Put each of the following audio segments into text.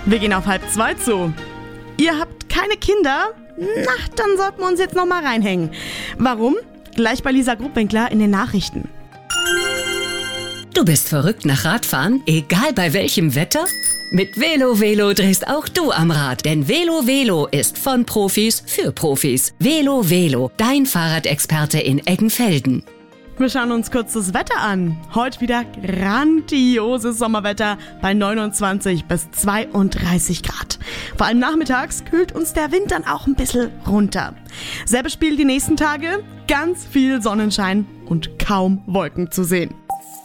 Wir gehen auf 1:30 zu. Ihr habt keine Kinder? Na, dann sollten wir uns jetzt noch mal reinhängen. Warum? Gleich bei Lisa Grubwinkler in den Nachrichten. Du bist verrückt nach Radfahren, egal bei welchem Wetter? Mit Velo drehst auch du am Rad, denn Velo ist von Profis für Profis. Velo, dein Fahrradexperte in Eggenfelden. Wir schauen uns kurz das Wetter an. Heute wieder grandioses Sommerwetter bei 29 bis 32 Grad. Vor allem nachmittags kühlt uns der Wind dann auch ein bisschen runter. Selbes Spiel die nächsten Tage, ganz viel Sonnenschein und kaum Wolken zu sehen.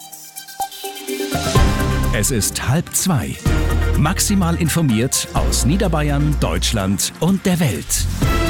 Es ist 1:30. Maximal informiert aus Niederbayern, Deutschland und der Welt.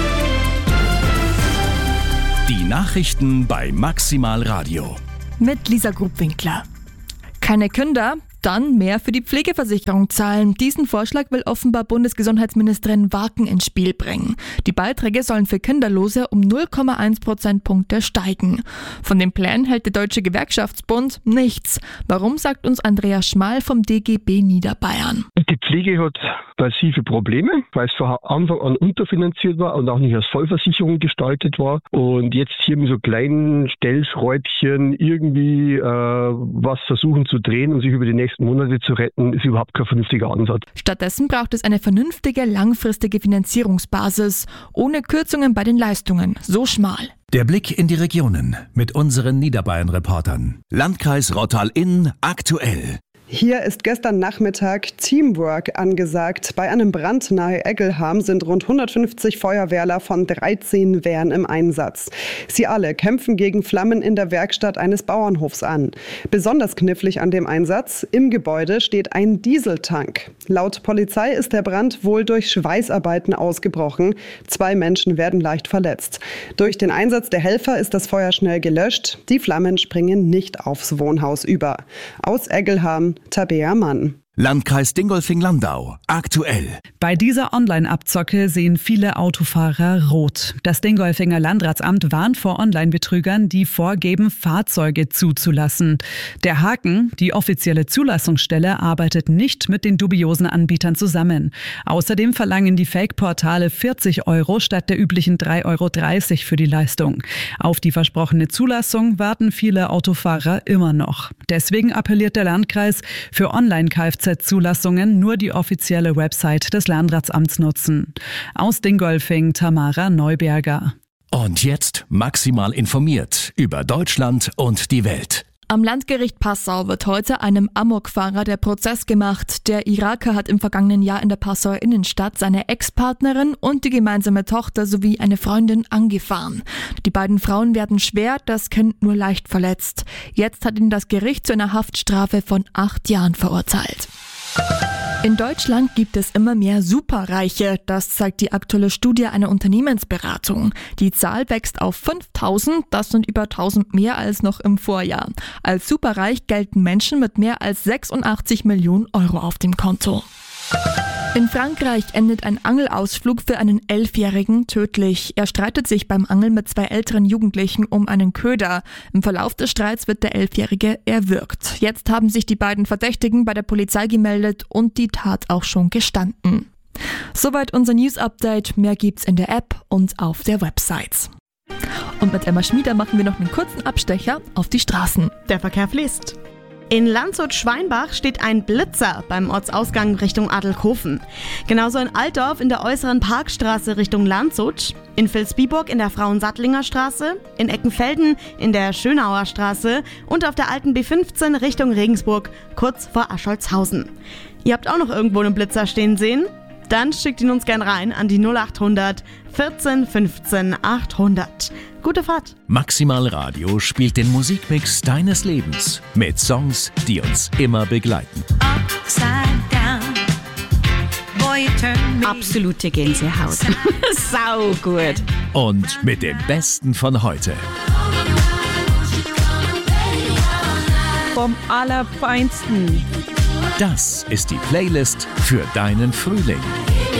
Die Nachrichten bei Maximal Radio. Mit Lisa Grubwinkler. Keine Kinder? Dann mehr für die Pflegeversicherung zahlen. Diesen Vorschlag will offenbar Bundesgesundheitsministerin Waken ins Spiel bringen. Die Beiträge sollen für Kinderlose um 0,1 Prozentpunkte steigen. Von den Plänen hält der Deutsche Gewerkschaftsbund nichts. Warum, sagt uns Andreas Schmal vom DGB Niederbayern. Die Pflege hat massive Probleme, weil es von Anfang an unterfinanziert war und auch nicht als Vollversicherung gestaltet war. Und jetzt hier mit so kleinen Stellschräubchen irgendwie was versuchen zu drehen und sich über die nächsten Monate zu retten, ist überhaupt kein vernünftiger Ansatz. Stattdessen braucht es eine vernünftige, langfristige Finanzierungsbasis, ohne Kürzungen bei den Leistungen. So Schmal. Der Blick in die Regionen mit unseren Niederbayern-Reportern. Landkreis Rottal-Inn aktuell. Hier ist gestern Nachmittag Teamwork angesagt. Bei einem Brand nahe Eggelham sind rund 150 Feuerwehrler von 13 Wehren im Einsatz. Sie alle kämpfen gegen Flammen in der Werkstatt eines Bauernhofs an. Besonders knifflig an dem Einsatz: im Gebäude steht ein Dieseltank. Laut Polizei ist der Brand wohl durch Schweißarbeiten ausgebrochen. 2 Menschen werden leicht verletzt. Durch den Einsatz der Helfer ist das Feuer schnell gelöscht. Die Flammen springen nicht aufs Wohnhaus über. Aus Eggelham Tabea Mann. Landkreis Dingolfing-Landau aktuell. Bei dieser Online-Abzocke sehen viele Autofahrer rot. Das Dingolfinger Landratsamt warnt vor Online-Betrügern, die vorgeben, Fahrzeuge zuzulassen. Der Haken: die offizielle Zulassungsstelle arbeitet nicht mit den dubiosen Anbietern zusammen. Außerdem verlangen die Fake-Portale 40 € statt der üblichen 3,30 € für die Leistung. Auf die versprochene Zulassung warten viele Autofahrer immer noch. Deswegen appelliert der Landkreis, für Online-Kfz-Zulassungen nur die offizielle Website des Landratsamts nutzen. Aus Dingolfing Tamara Neuberger. Und jetzt maximal informiert über Deutschland und die Welt. Am Landgericht Passau wird heute einem Amokfahrer der Prozess gemacht. Der Iraker hat im vergangenen Jahr in der Passauer Innenstadt seine Ex-Partnerin und die gemeinsame Tochter sowie eine Freundin angefahren. Die beiden Frauen werden schwer, das Kind nur leicht verletzt. Jetzt hat ihn das Gericht zu einer Haftstrafe von 8 Jahren verurteilt. In Deutschland gibt es immer mehr Superreiche, das zeigt die aktuelle Studie einer Unternehmensberatung. Die Zahl wächst auf 5.000, das sind über 1.000 mehr als noch im Vorjahr. Als superreich gelten Menschen mit mehr als 86 Millionen € auf dem Konto. In Frankreich endet ein Angelausflug für einen 11-Jährigen tödlich. Er streitet sich beim Angeln mit 2 älteren Jugendlichen um einen Köder. Im Verlauf des Streits wird der 11-Jährige erwürgt. Jetzt haben sich die beiden Verdächtigen bei der Polizei gemeldet und die Tat auch schon gestanden. Soweit unser News-Update. Mehr gibt's in der App und auf der Website. Und mit Emma Schmieder machen wir noch einen kurzen Abstecher auf die Straßen. Der Verkehr fließt. In Landshut-Schweinbach steht ein Blitzer beim Ortsausgang Richtung Adelkofen. Genauso in Altdorf in der äußeren Parkstraße Richtung Landshut, in Vilsbiburg in der Frauensattlinger Straße, in Eckenfelden in der Schönauer Straße und auf der alten B15 Richtung Regensburg, kurz vor Ascholzhausen. Ihr habt auch noch irgendwo einen Blitzer stehen sehen? Dann schickt ihn uns gern rein an die 0800 14 15 800. Gute Fahrt! Maximal Radio spielt den Musikmix deines Lebens mit Songs, die uns immer begleiten. Absolute Gänsehaut. Sau gut. Und mit dem Besten von heute. Vom Allerfeinsten. Das ist die Playlist für deinen Frühling.